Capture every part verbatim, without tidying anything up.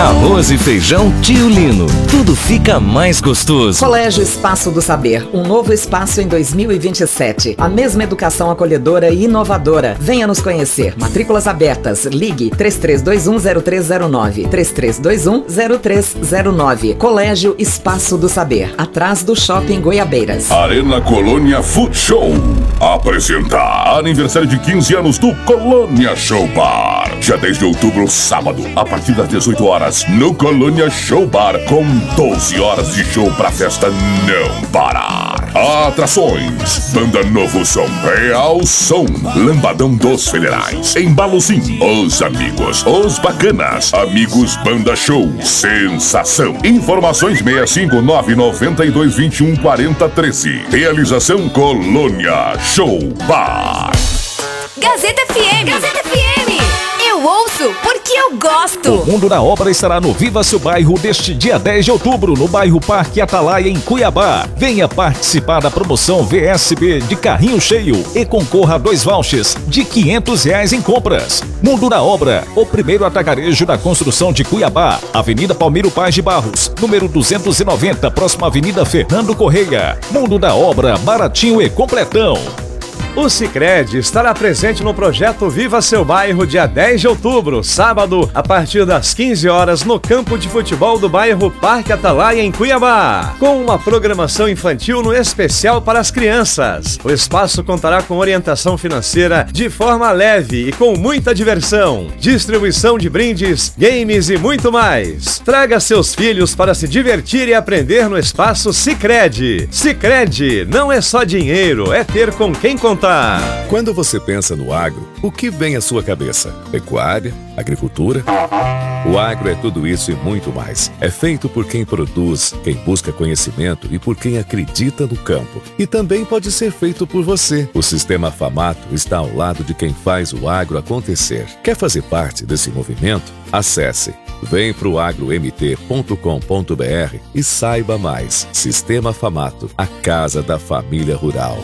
Arroz e feijão Tio Lino. Tudo fica mais gostoso. Colégio Espaço do Saber. Um novo espaço em dois mil e vinte e sete. A mesma educação acolhedora e inovadora. Venha nos conhecer. Matrículas abertas. Ligue três três dois um zero três zero nove. três três dois um zero três zero nove. Colégio Espaço do Saber. Atrás do Shopping Goiabeiras. Arena Colônia Food Show apresenta aniversário de quinze anos do Colônia Show Bar. Dia dez de outubro, sábado, a partir das dezoito horas, no Colônia Show Bar, com doze horas de show pra festa não parar. Atrações: Banda Novo Som, Real Som, Lambadão dos Federais, Embalozinho, Os Amigos, Os Bacanas, Amigos Banda Show, Sensação. Informações seis cinco nove nove dois dois um quatro zero um três. Realização Colônia Show Bar. Gazeta F M. Gazeta F M. Eu ouço porque eu gosto. O Mundo da Obra estará no Viva Seu Bairro deste dia dez de outubro, no bairro Parque Atalaia, em Cuiabá. Venha participar da promoção V S B de carrinho cheio e concorra a dois vouchers de quinhentos reais em compras. Mundo da Obra, o primeiro atacadão da construção de Cuiabá. Avenida Palmiro Paz de Barros, número duzentos e noventa, próxima Avenida Fernando Correia. Mundo da Obra, baratinho e completão. O Sicredi estará presente no projeto Viva Seu Bairro, dia dez de outubro, sábado, a partir das quinze horas, no campo de futebol do bairro Parque Atalaia, em Cuiabá, com uma programação infantil no especial para as crianças. O espaço contará com orientação financeira de forma leve e com muita diversão, distribuição de brindes, games e muito mais. Traga seus filhos para se divertir e aprender no espaço Sicredi. Sicredi não é só dinheiro, é ter com quem contar. Quando você pensa no agro, o que vem à sua cabeça? Pecuária? Agricultura? O agro é tudo isso e muito mais. É feito por quem produz, quem busca conhecimento e por quem acredita no campo. E também pode ser feito por você. O Sistema Famato está ao lado de quem faz o agro acontecer. Quer fazer parte desse movimento? Acesse vem pro agro m t ponto com ponto b r e saiba mais. Sistema Famato, a casa da família rural.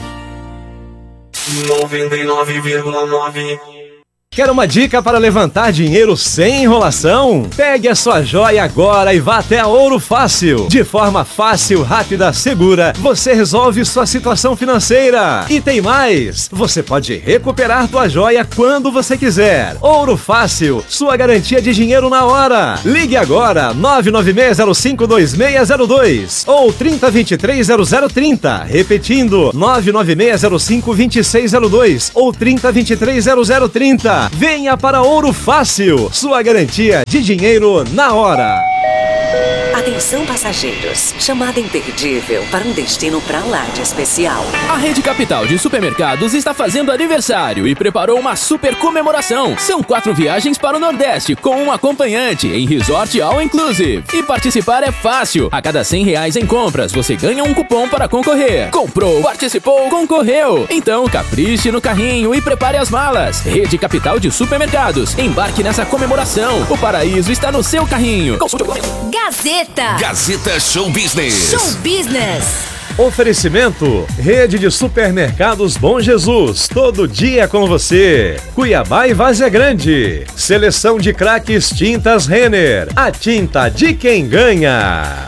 noventa e nove vírgula nove. Quer uma dica para levantar dinheiro sem enrolação? Pegue a sua joia agora e vá até a Ouro Fácil. De forma fácil, rápida, segura, você resolve sua situação financeira. E tem mais! Você pode recuperar sua joia quando você quiser. Ouro Fácil, sua garantia de dinheiro na hora. Ligue agora, nove nove seis zero cinco dois seis zero dois ou trinta, vinte e três, zero zero trinta. Repetindo, nove nove seis zero cinco dois seis zero dois ou trinta, vinte e três, zero zero trinta. Venha para Ouro Fácil, sua garantia de dinheiro na hora. Atenção passageiros, chamada imperdível para um destino pra lá de especial. A Rede Capital de Supermercados está fazendo aniversário e preparou uma super comemoração. São quatro viagens para o Nordeste com um acompanhante em Resort All Inclusive. E participar é fácil. A cada cem reais em compras, você ganha um cupom para concorrer. Comprou, participou, concorreu. Então capriche no carrinho e prepare as malas. Rede Capital de Supermercados. Embarque nessa comemoração. O paraíso está no seu carrinho. Consulte o regulamento. Gazeta. Gazeta Show Business. Show Business. Oferecimento: Rede de Supermercados Bom Jesus, todo dia com você. Cuiabá e Várzea Grande. Seleção de craques Tintas Renner, a tinta de quem ganha.